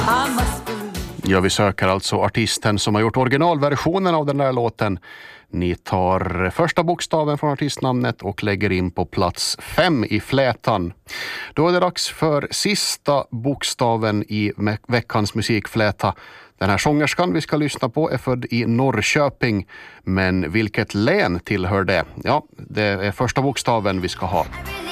Ja, vi söker alltså artisten som har gjort originalversionen av den där låten. Ni tar första bokstaven från artistnamnet och lägger in på plats 5 i flätan. Då är det dags för sista bokstaven i veckans musikfläta. Den här sångerskan vi ska lyssna på är född i Norrköping, men vilket län tillhör det? Ja, det är första bokstaven vi ska ha.